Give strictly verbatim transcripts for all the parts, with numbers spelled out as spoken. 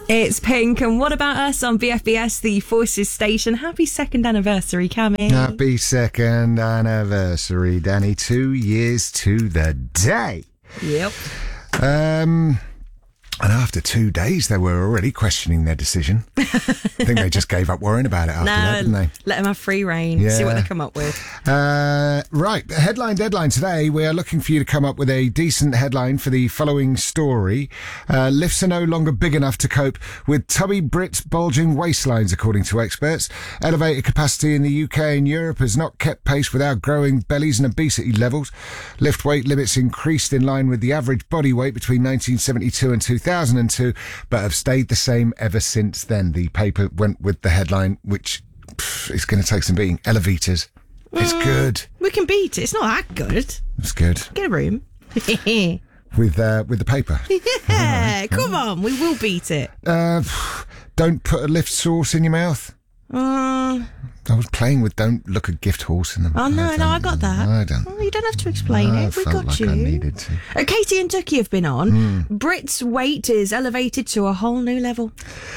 It's Pink, and what about us on B F B S, the Forces station? Happy second anniversary, Cammy. Happy second anniversary, Danny. Two years to the day. Yep. Um, and after two days, they were already questioning their decision. I think they just gave up worrying about it after no, that, didn't they? Let them have free reign. Yeah. See what they come up with. Uh, right, the headline deadline today. We are looking for you to come up with a decent headline for the following story. Uh, lifts are no longer big enough to cope with tubby Brits bulging waistlines, according to experts. Elevator capacity in the U K and Europe has not kept pace with our growing bellies and obesity levels. Lift weight limits increased in line with the average body weight between nineteen seventy-two and two thousand two, but have stayed the same ever since then. The paper went with the headline, which pff, is going to take some beating. Elevators. It's Mm, good. We can beat it. It's not that good. It's good. Get a room. With uh, with the paper. Yeah, come on. We will beat it. Uh, don't put a lift sauce in your mouth. Uh, I was playing with don't look a gift horse in the oh, no, I no, I don't- got that. I don't. Oh, you don't have to explain I it. We felt got like you. I needed to. Uh, Katie and Ducky have been on. Hmm. Brits' weight is elevated to a whole new level.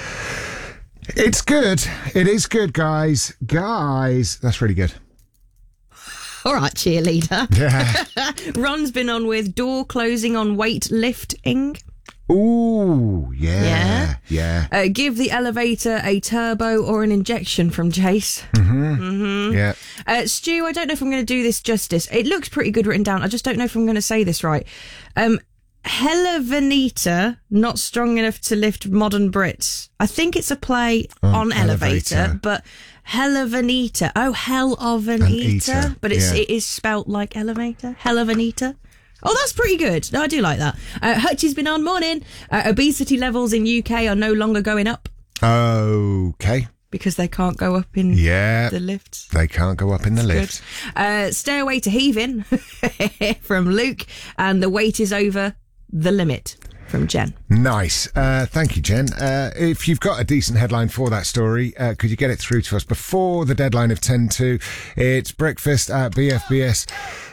It's good. It is good, guys. Guys. That's really good. All right, cheerleader. Yeah. Ron's been on with door closing on weightlifting. Ooh, yeah. Yeah. Yeah. Uh, give the elevator a turbo or an injection from Chase. Mm-hmm. Yeah. Uh, Stu, I don't know if I'm going to do this justice. It looks pretty good written down. I just don't know if I'm going to say this right. Um, Helevanita, not strong enough to lift modern Brits. I think it's a play On on elevator, elevator. but Helevanita. Oh, hell of an, An eater. eater, But it's, yeah. it is spelt like elevator. Helevanita. Oh, that's pretty good. No, I do like that. Uh, Hutchie's been on. Morning. Uh, obesity levels in U K are no longer going up Okay. because they can't go up in Yeah. the lifts. They can't go up in the Good. lift. Uh, Stairway to Heaving from Luke, and the weight is over the limit from Jen. Nice. Uh, thank you, Jen. Uh, if you've got a decent headline for that story, uh, could you get it through to us before the deadline of ten to? It's breakfast at B F B S